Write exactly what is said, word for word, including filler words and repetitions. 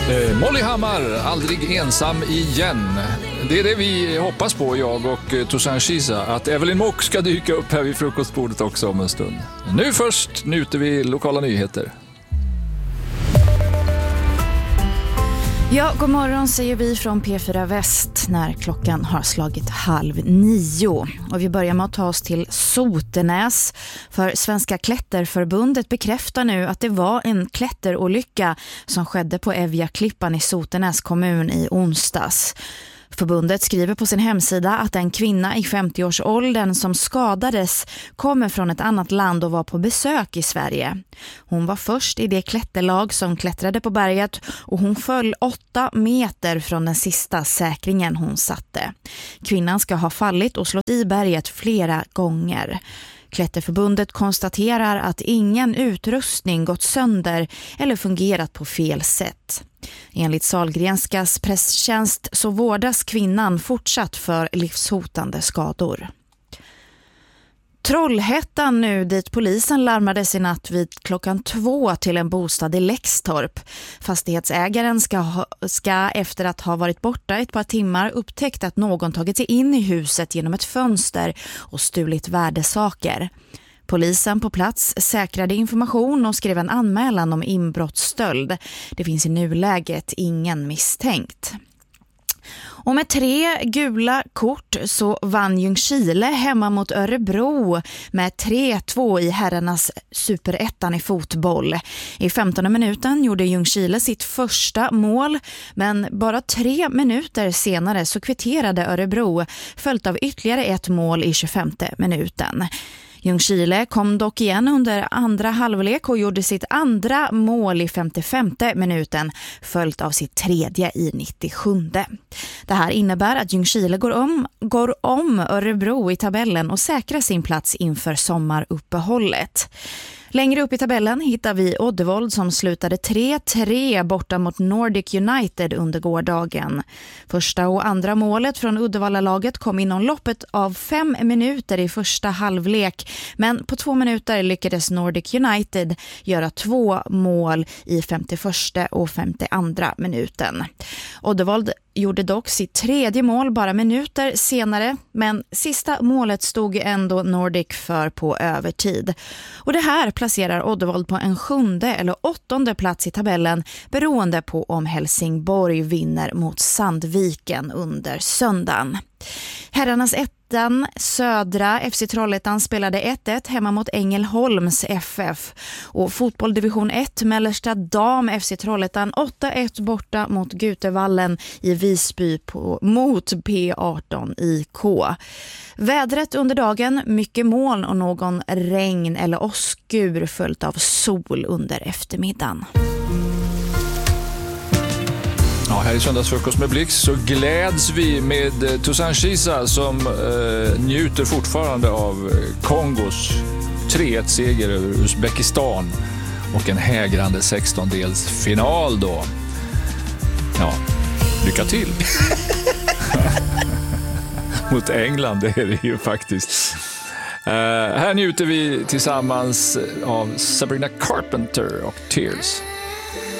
Eh, Molly Hammar, aldrig ensam igen. Det är det vi hoppas på, jag och eh, Toussaint Chiza, att Evelyn Mock ska dyka upp här vid frukostbordet också om en stund. Nu först njuter vi lokala nyheter. Ja, god morgon säger vi från P fyra Väst när klockan har slagit halv nio. Och vi börjar med att ta oss till Sotenäs. För Svenska Klätterförbundet bekräftar nu att det var en klätterolycka som skedde på Evja-klippan i Sotenäs kommun i onsdags. Förbundet skriver på sin hemsida att en kvinna i femtio-årsåldern som skadades kommer från ett annat land och var på besök i Sverige. Hon var först i det klätterlag som klättrade på berget och hon föll åtta meter från den sista säkringen hon satte. Kvinnan ska ha fallit och slått i berget flera gånger. Klätterförbundet konstaterar att ingen utrustning gått sönder eller fungerat på fel sätt. Enligt Sahlgrenskas presstjänst så vårdas kvinnan fortsatt för livshotande skador. Trollhättan nu, dit polisen larmades i natt vid klockan två till en bostad i Läxtorp. Fastighetsägaren ska, ha, ska efter att ha varit borta ett par timmar upptäckt att någon tagit sig in i huset genom ett fönster och stulit värdesaker. Polisen på plats säkrade information och skrev en anmälan om inbrottsstöld. Det finns i nuläget ingen misstänkt. Och med tre gula kort så vann Ljungskile hemma mot Örebro med tre två i herrarnas superettan i fotboll. I femtonde minuten gjorde Ljungskile sitt första mål, men bara tre minuter senare så kvitterade Örebro, följt av ytterligare ett mål i tjugofemte minuten. Ljungskile kom dock igen under andra halvlek och gjorde sitt andra mål i femtiofemte minuten, följt av sitt tredje i nittiosjunde. Det här innebär att Ljungskile går om, går om Örebro i tabellen och säkrar sin plats inför sommaruppehållet. Längre upp i tabellen hittar vi Oddevold som slutade tre tre borta mot Nordic United under gårdagen. Första och andra målet från Uddevalla-laget kom inom loppet av fem minuter i första halvlek, men på två minuter lyckades Nordic United göra två mål i femtioförsta och femtioandra minuten. Oddevold gjorde dock sitt tredje mål bara minuter senare, men sista målet stod ändå Nordic för på övertid. Och det här placerar Oddevold på en sjunde eller åttonde plats i tabellen, beroende på om Helsingborg vinner mot Sandviken under söndagen. Herrarnas ettan Södra F C Trollhättan spelade ett ett hemma mot Ängelholms F F. Och fotbolldivision ett Mellersta Dam F C Trollhättan åtta ett borta mot Gutevallen i Visby på, mot P arton I K. Vädret under dagen, mycket moln och någon regn eller åskur följt av sol under eftermiddagen. Ja, här i söndagsfrukost med Blix så gläds vi med Toussaint Chiza som eh, njuter fortfarande av Kongos tre ett-seger över Uzbekistan och en hägrande sextondelsfinal då. Ja, lycka till! Mot England, det är det ju faktiskt. Uh, här njuter vi tillsammans av Sabrina Carpenter och Tears.